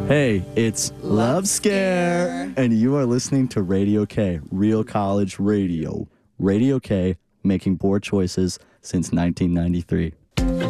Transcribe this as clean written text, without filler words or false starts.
Hey, it's Love Scare, and you are listening to Radio K, Real College Radio. Radio K, making poor choices since 1993.